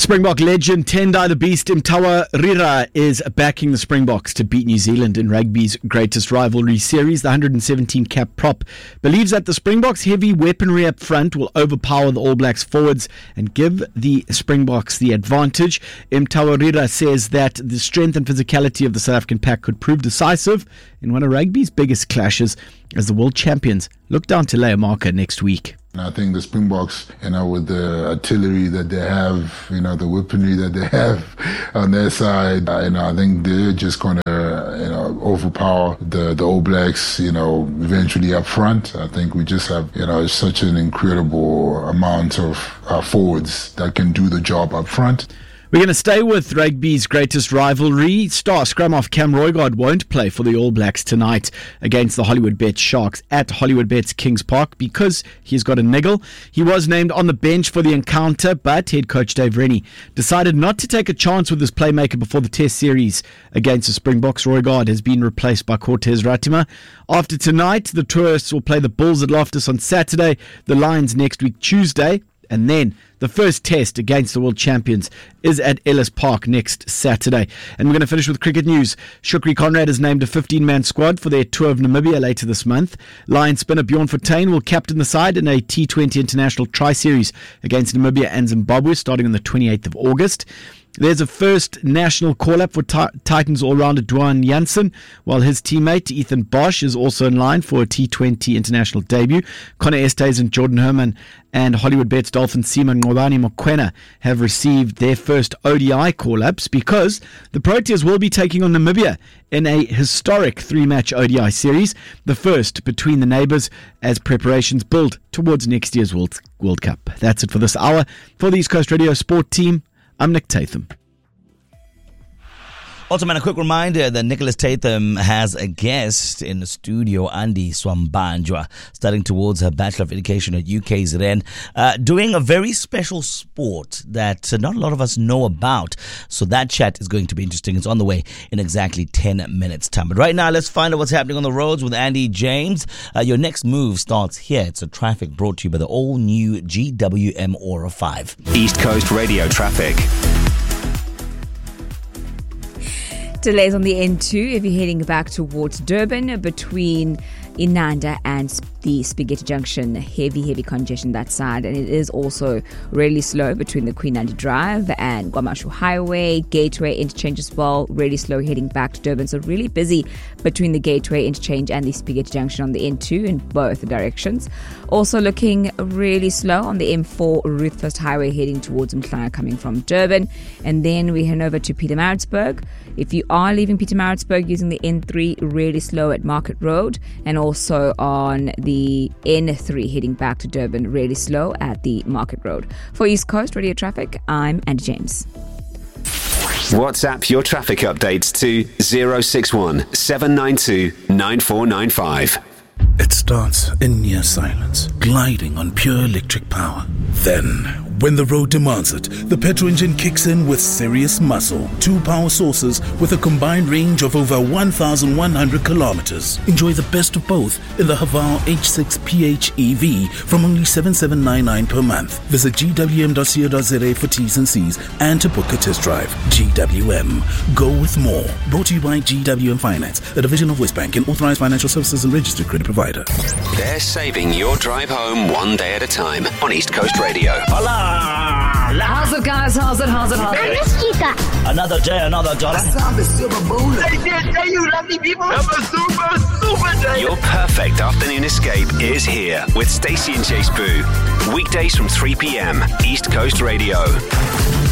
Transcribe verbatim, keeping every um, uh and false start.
Springbok legend Tendai the Beast Mtawarira is backing the Springboks to beat New Zealand in rugby's greatest rivalry series. The one hundred seventeen cap prop believes that the Springboks' heavy weaponry up front will overpower the All Blacks forwards and give the Springboks the advantage. Mtawarira says that the strength and physicality of the South African pack could prove decisive in one of rugby's biggest clashes as the world champions look down to lay a marker next week. And I think the Springboks, you know, with the artillery that they have, you know, the weaponry that they have on their side, uh, you know, I think they're just going to, you know, overpower the, the All Blacks, you know, eventually up front. I think we just have, you know, such an incredible amount of uh, forwards that can do the job up front. We're going to stay with rugby's greatest rivalry. Star scrum half Cam Roigard won't play for the All Blacks tonight against the Hollywood Bets Sharks at Hollywood Bets Kings Park because he's got a niggle. He was named on the bench for the encounter, but head coach Dave Rennie decided not to take a chance with his playmaker before the Test series against the Springboks. Roigard has been replaced by Cortez Ratima. After tonight, the tourists will play the Bulls at Loftus on Saturday, the Lions next week Tuesday, and then the first test against the world champions is at Ellis Park next Saturday. And we're going to finish with cricket news. Shukri Conrad has named a fifteen-man squad for their tour of Namibia later this month. Lion spinner Bjorn Fortuin will captain the side in a T twenty International Tri-Series against Namibia and Zimbabwe starting on the twenty-eighth of August. There's a first national call-up for t- Titans all-rounder Dwayne Jansen, while his teammate Ethan Bosch is also in line for a T twenty international debut. Connor Estes and Jordan Herman and Hollywood Bets Dolphin seaman Ngobani Mokoena have received their first O D I call-ups because the Proteas will be taking on Namibia in a historic three-match O D I series, the first between the neighbours as preparations build towards next year's World, World Cup. That's it for this hour. For the East Coast Radio Sport team, I'm Nick Tatham. Also, man, a quick reminder that Nicholas Tatham has a guest in the studio, Andy Swambanjwa, studying towards her Bachelor of Education at U K Z N, uh, doing a very special sport that uh, not a lot of us know about. So that chat is going to be interesting. It's on the way in exactly ten minutes' time. But right now, let's find out what's happening on the roads with Andy James. Uh, your next move starts here. It's a traffic brought to you by the all-new G W M Aura five. East Coast Radio traffic. Delays on the N two if you're heading back towards Durban between Inanda and the Spaghetti Junction. Heavy, heavy congestion that side. And it is also really slow between the Queen Andy Drive and Guamashu Highway. Gateway interchange as well. Really slow heading back to Durban. So really busy between the Gateway interchange and the Spaghetti Junction on the N two in both directions. Also looking really slow on the M four Ruthfest Highway heading towards Mhlanga coming from Durban. And then we head over to Pietermaritzburg. If you are leaving Pietermaritzburg using the N three, really slow at Market Road, and also on the N three heading back to Durban, really slow at the Market Road. For East Coast Radio Traffic, I'm Andy James. WhatsApp your traffic updates to zero six one seven nine two nine four nine five. It starts in near silence, gliding on pure electric power. Then, when the road demands it, the petrol engine kicks in with serious muscle. Two power sources with a combined range of over one thousand one hundred kilometers. Enjoy the best of both in the Haval H six P H E V from only seven thousand seven hundred ninety-nine per month. Visit g w m dot co dot z a for T's and C's and to book a test drive. G W M. Go with more. Brought to you by G W M Finance, a division of Westbank and authorized financial services and registered credit provider. They're saving your drive home one day at a time on East Coast Radio. Hola! How's it, guys? How's it? How's it? How's it? I miss Chica. Another day, another dollar. I saw the silver bullet. I did tell you, lovely people. Have a super, super day. Your perfect afternoon escape is here with Stacey and Chase Boo. Weekdays from three p.m. East Coast Radio.